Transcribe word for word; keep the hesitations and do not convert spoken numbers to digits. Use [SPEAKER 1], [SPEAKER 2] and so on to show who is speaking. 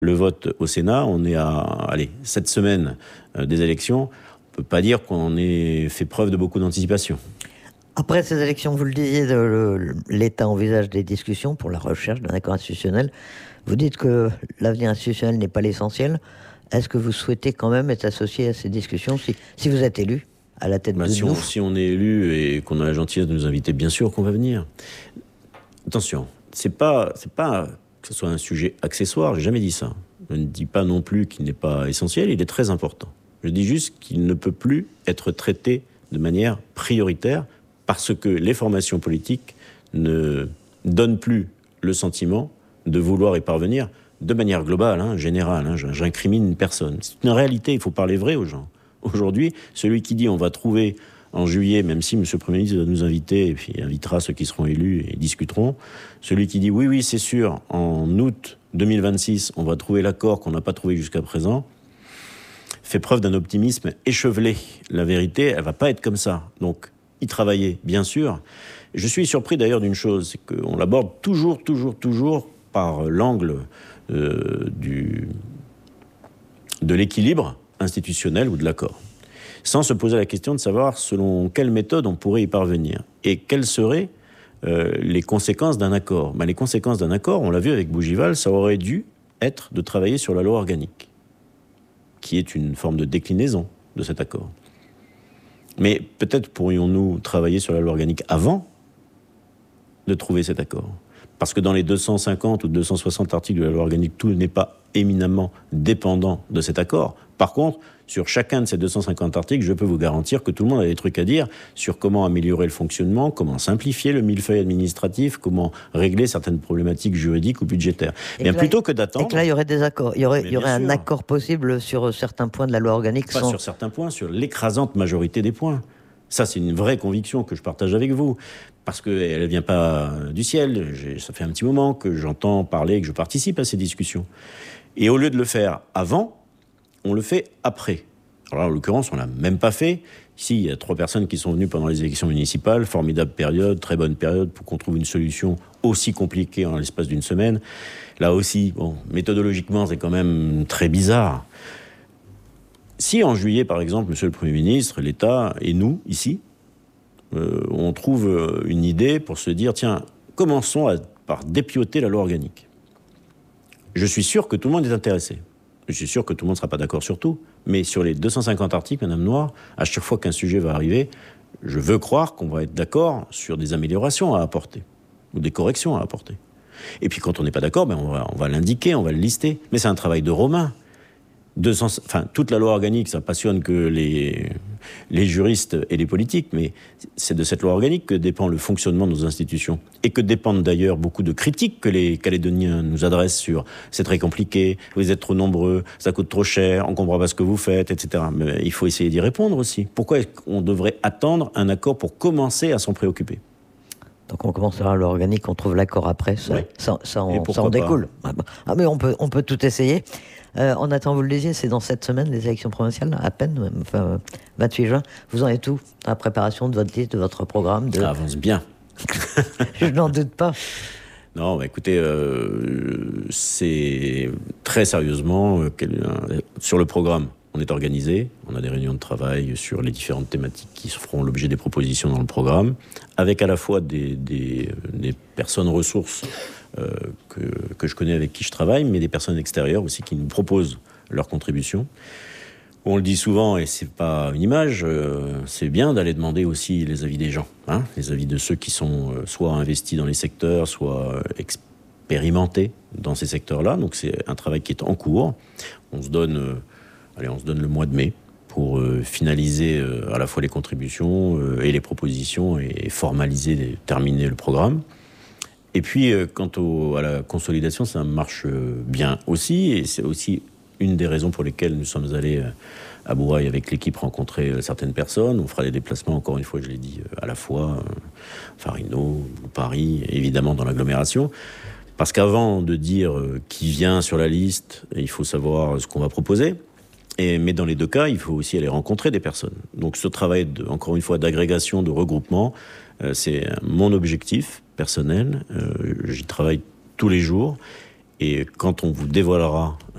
[SPEAKER 1] Le vote au Sénat, on est à, allez, sept semaines euh, des élections. On ne peut pas dire qu'on ait fait preuve de beaucoup d'anticipation.
[SPEAKER 2] Après ces élections, vous le disiez, de, le, l'État envisage des discussions pour la recherche d'un accord institutionnel. Vous dites que l'avenir institutionnel n'est pas l'essentiel. Est-ce que vous souhaitez quand même être associé à ces discussions si, si vous êtes élu à la tête bah, de
[SPEAKER 1] si
[SPEAKER 2] nous
[SPEAKER 1] on, si on est élu et qu'on a la gentillesse de nous inviter, bien sûr qu'on va venir. Attention, c'est pas, c'est pas que ce soit un sujet accessoire, j'ai jamais dit ça. Je ne dis pas non plus qu'il n'est pas essentiel, il est très important. Je dis juste qu'il ne peut plus être traité de manière prioritaire parce que les formations politiques ne donnent plus le sentiment de vouloir y parvenir de manière globale, hein, générale. Hein, j'incrimine personne. C'est une réalité, il faut parler vrai aux gens. Aujourd'hui, celui qui dit on va trouver en juillet, même si M. le Premier ministre va nous inviter et puis invitera ceux qui seront élus et discuteront, celui qui dit oui, oui, c'est sûr, en août deux mille vingt-six, on va trouver l'accord qu'on n'a pas trouvé jusqu'à présent, fait preuve d'un optimisme échevelé. La vérité, elle ne va pas être comme ça. Donc, y travailler, bien sûr. Je suis surpris d'ailleurs d'une chose, c'est qu'on l'aborde toujours, toujours, toujours par l'angle euh, du, de l'équilibre institutionnel ou de l'accord, sans se poser la question de savoir selon quelle méthode on pourrait y parvenir et quelles seraient euh, les conséquences d'un accord. Ben, les conséquences d'un accord, on l'a vu avec Bougival, ça aurait dû être de travailler sur la loi organique, qui est une forme de déclinaison de cet accord. Mais peut-être pourrions-nous travailler sur la loi organique avant de trouver cet accord. Parce que dans les deux cent cinquante ou deux cent soixante articles de la loi organique, tout n'est pas éminemment dépendant de cet accord. Par contre, sur chacun de ces deux cent cinquante articles, je peux vous garantir que tout le monde a des trucs à dire sur comment améliorer le fonctionnement, comment simplifier le millefeuille administratif, comment régler certaines problématiques juridiques ou budgétaires. Et bien, là, plutôt que d'attendre...
[SPEAKER 2] Et que là, il y aurait des accords. Il y aurait, il y aurait un accord possible sur certains points de la loi organique.
[SPEAKER 1] Pas
[SPEAKER 2] sans...
[SPEAKER 1] sur certains points, sur l'écrasante majorité des points. Ça, c'est une vraie conviction que je partage avec vous. Parce qu'elle ne vient pas du ciel. J'ai, ça fait un petit moment que j'entends parler et que je participe à ces discussions. Et au lieu de le faire avant, on le fait après. Alors, en l'occurrence, on ne l'a même pas fait. Ici, il y a trois personnes qui sont venues pendant les élections municipales. Formidable période, très bonne période pour qu'on trouve une solution aussi compliquée en l'espace d'une semaine. Là aussi, bon, méthodologiquement, c'est quand même très bizarre. Si en juillet, par exemple, Monsieur le Premier ministre, l'État et nous, ici, euh, on trouve une idée pour se dire, tiens, commençons à, par dépioter la loi organique. Je suis sûr que tout le monde est intéressé. Je suis sûr que tout le monde ne sera pas d'accord sur tout. Mais sur les deux cent cinquante articles, Madame Noire, à chaque fois qu'un sujet va arriver, je veux croire qu'on va être d'accord sur des améliorations à apporter, ou des corrections à apporter. Et puis quand on n'est pas d'accord, ben on va, on va l'indiquer, on va le lister. Mais c'est un travail de Romain. deux cents, enfin, toute la loi organique, ça passionne que les, les juristes et les politiques, mais c'est de cette loi organique que dépend le fonctionnement de nos institutions. Et que dépendent d'ailleurs beaucoup de critiques que les Calédoniens nous adressent sur « c'est très compliqué, vous êtes trop nombreux, ça coûte trop cher, on ne comprend pas ce que vous faites, et cetera » Mais il faut essayer d'y répondre aussi. Pourquoi est-ce qu'on devrait attendre un accord pour commencer à s'en préoccuper ?
[SPEAKER 2] Donc on commencera à loi organique, on trouve l'accord après, ça,
[SPEAKER 1] oui.
[SPEAKER 2] ça, ça, en, ça en découle. Ah mais on peut, on peut tout essayer. Euh, en attendant, vous le disiez, c'est dans cette semaine les élections provinciales, à peine, enfin, vingt-huit juin. Vous en êtes où dans la préparation de votre liste, de votre programme de...
[SPEAKER 1] Ça avance bien.
[SPEAKER 2] Je n'en doute pas.
[SPEAKER 1] Non, bah écoutez, euh, c'est très sérieusement, euh, sur le programme, on est organisé, on a des réunions de travail sur les différentes thématiques qui feront l'objet des propositions dans le programme, avec à la fois des, des, des personnes ressources euh, que, que je connais, avec qui je travaille, mais des personnes extérieures aussi qui nous proposent leurs contributions. On le dit souvent, et c'est pas une image, euh, c'est bien d'aller demander aussi les avis des gens, hein, les avis de ceux qui sont euh, soit investis dans les secteurs, soit euh, expérimentés dans ces secteurs-là. Donc c'est un travail qui est en cours. On se donne... Euh, Allez, on se donne le mois de mai pour euh, finaliser euh, à la fois les contributions euh, et les propositions et formaliser, et terminer le programme. Et puis, euh, quant au, à la consolidation, ça marche euh, bien aussi. Et c'est aussi une des raisons pour lesquelles nous sommes allés euh, à Bourail avec l'équipe rencontrer euh, certaines personnes. On fera des déplacements, encore une fois, je l'ai dit, euh, à la fois euh, Farino, Paris, évidemment dans l'agglomération. Parce qu'avant de dire euh, qui vient sur la liste, il faut savoir ce qu'on va proposer. Et, mais dans les deux cas, il faut aussi aller rencontrer des personnes. Donc ce travail, de, encore une fois, d'agrégation, de regroupement, euh, c'est mon objectif personnel. Euh, j'y travaille tous les jours. Et quand on vous dévoilera